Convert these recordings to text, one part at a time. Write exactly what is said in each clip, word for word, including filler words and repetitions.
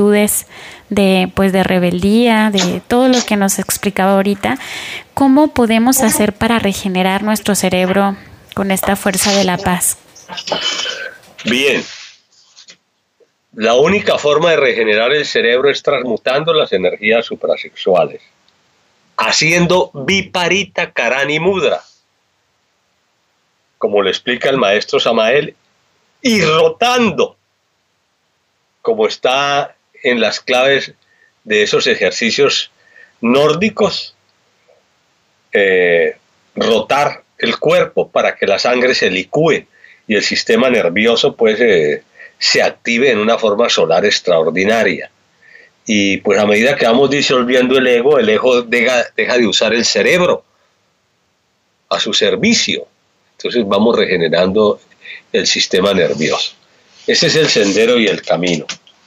actitudes de, pues, de rebeldía, de todo lo que nos explicaba ahorita. ¿Cómo podemos hacer para regenerar nuestro cerebro con esta fuerza de la paz? Bien. La única forma de regenerar el cerebro es transmutando las energías suprasexuales, haciendo Viparita Karani Mudra, como le explica el maestro Samael, y rotando, como está en las claves de esos ejercicios nórdicos, eh, rotar el cuerpo para que la sangre se licúe y el sistema nervioso pues eh, se active en una forma solar extraordinaria. Y pues a medida que vamos disolviendo el ego, el ego deja, deja de usar el cerebro a su servicio. Entonces vamos regenerando el sistema nervioso. Ese es el sendero y el camino.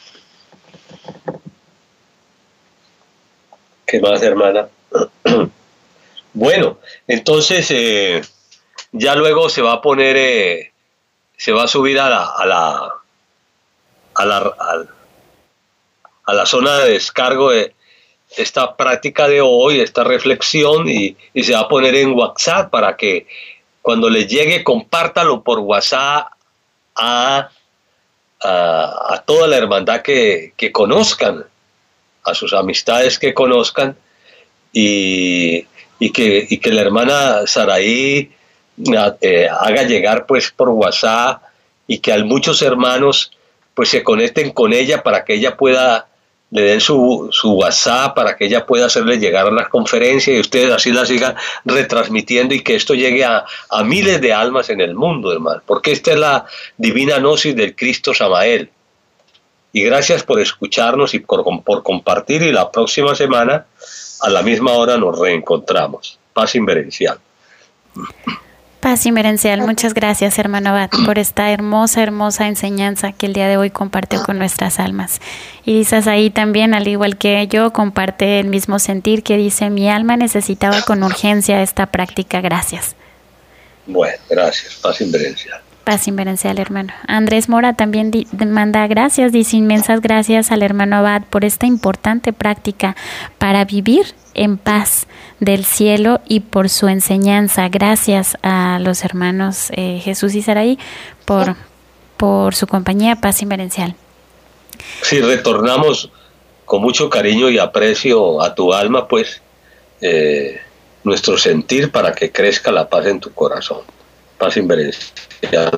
¿Qué más, hermana? Bueno, entonces eh, ya luego se va a poner, eh, se va a subir a la, a la, a la, a, a la zona de descargo de esta práctica de hoy, esta reflexión, y, y se va a poner en WhatsApp para que cuando les llegue, compártalo por WhatsApp a, a, a toda la hermandad que, que conozcan, a sus amistades que conozcan, y, y, que, y que la hermana Saraí eh, haga llegar pues por WhatsApp, y que a muchos hermanos pues se conecten con ella para que ella pueda, le den su, su WhatsApp para que ella pueda hacerle llegar a las conferencias y ustedes así la sigan retransmitiendo y que esto llegue a, a miles de almas en el mundo, hermano, porque esta es la divina gnosis del Cristo Samael. Y gracias por escucharnos y por, por compartir, y la próxima semana a la misma hora nos reencontramos. Paz inverencial. Paz inverencial. Muchas gracias, hermano Abad, por esta hermosa, hermosa enseñanza que el día de hoy compartió con nuestras almas. Y dices ahí también, al igual que yo, comparte el mismo sentir que dice: mi alma necesitaba con urgencia esta práctica. Gracias. Bueno, gracias. Paz inverencial. Paz inverencial, hermano. Andrés Mora también di- manda gracias, dice: inmensas gracias al hermano Abad por esta importante práctica para vivir en paz del cielo y por su enseñanza. Gracias a los hermanos eh, Jesús y Saraí por, por su compañía. Paz inverencial. Sí, retornamos con mucho cariño y aprecio a tu alma, pues, eh, nuestro sentir para que crezca la paz en tu corazón. Paz inverencial.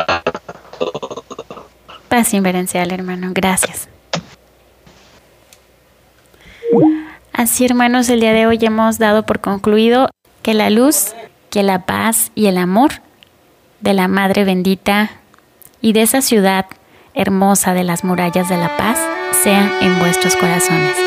Paz inverencial, hermano. Gracias. Así, hermanos, el día de hoy hemos dado por concluido que la luz, que la paz y el amor de la Madre bendita y de esa ciudad hermosa de las murallas de la paz sean en vuestros corazones.